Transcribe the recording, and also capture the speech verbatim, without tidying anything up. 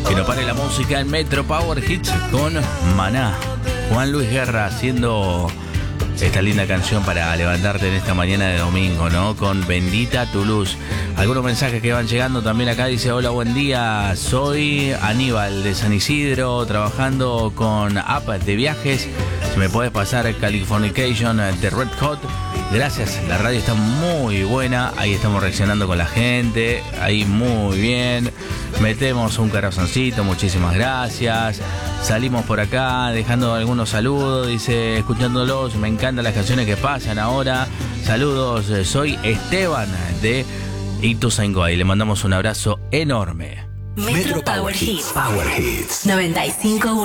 Que no pare la música en Metro Power Hits con Maná. Juan Luis Guerra haciendo esta linda canción para levantarte en esta mañana de domingo, ¿no? Con Bendita tu luz. Algunos mensajes que van llegando también acá. Dice: hola, buen día. Soy Aníbal de San Isidro, trabajando con app de viajes. Si me puedes pasar Californication de Red Hot. Gracias, la radio está muy buena. Ahí estamos reaccionando con la gente. Ahí muy bien. Metemos un corazoncito, muchísimas gracias. Salimos por acá dejando algunos saludos. Dice: escuchándolos, me encantan las canciones que pasan ahora. Saludos, soy Esteban de Ituzaingó. Y le mandamos un abrazo enorme. Metro Power Hits. Power Hits. noventa y cinco punto uno.